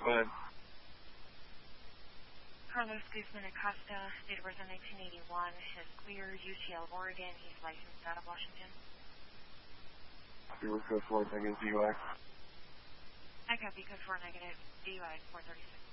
Go ahead. Carlos Guzman Acosta, date of birth in 1981, is clear, UCL, Oregon. He's licensed out of Washington. Code 4 negative DUI. I copy, code 4 negative DUI 436.